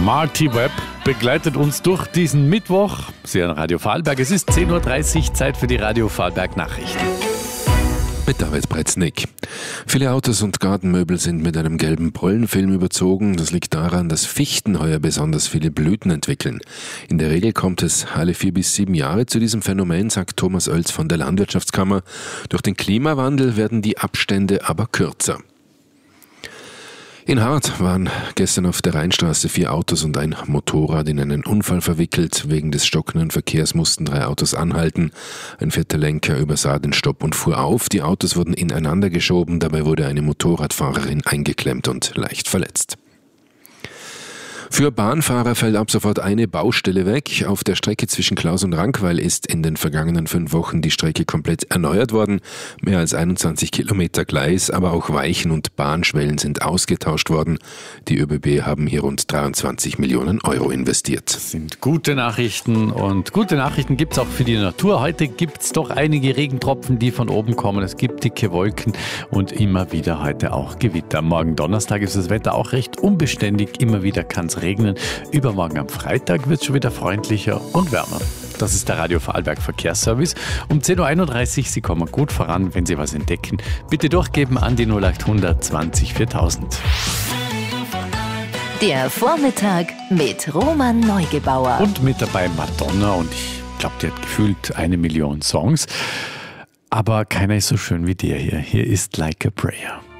Marty Webb begleitet uns durch diesen Mittwoch. Sie hören Radio Vorarlberg. Es ist 10.30 Uhr, Zeit für die Radio Vorarlberg Nachrichten. Mit David Bretznik. Viele Autos und Gartenmöbel sind mit einem gelben Pollenfilm überzogen. Das liegt daran, dass Fichten heuer besonders viele Blüten entwickeln. In der Regel kommt es alle 4 bis 7 Jahre zu diesem Phänomen, sagt Thomas Oelz von der Landwirtschaftskammer. Durch den Klimawandel werden die Abstände aber kürzer. In Hart waren gestern auf der Rheinstraße 4 Autos und ein Motorrad in einen Unfall verwickelt. Wegen des stockenden Verkehrs mussten 3 Autos anhalten. Ein 4. Lenker übersah den Stopp und fuhr auf. Die Autos wurden ineinander geschoben. Dabei wurde eine Motorradfahrerin eingeklemmt und leicht verletzt. Für Bahnfahrer fällt ab sofort eine Baustelle weg. Auf der Strecke zwischen Klaus und Rankweil ist in den vergangenen 5 Wochen die Strecke komplett erneuert worden. Mehr als 21 Kilometer Gleis, aber auch Weichen und Bahnschwellen sind ausgetauscht worden. Die ÖBB haben hier rund 23 Millionen Euro investiert. Das sind gute Nachrichten und gute Nachrichten gibt es auch für die Natur. Heute gibt es doch einige Regentropfen, die von oben kommen. Es gibt dicke Wolken und immer wieder heute auch Gewitter. Morgen Donnerstag ist das Wetter auch recht unbeständig. Immer wieder kann es regnen. Übermorgen am Freitag wird es schon wieder freundlicher und wärmer. Das ist der Radio Vorarlberg Verkehrsservice. Um 10.31 Uhr, Sie kommen gut voran, wenn Sie was entdecken. Bitte durchgeben an die 0800 20 4000. Der Vormittag mit Roman Neugebauer. Und mit dabei Madonna und ich glaube, die hat gefühlt 1 Million Songs. Aber keiner ist so schön wie der hier. Hier ist Like a Prayer.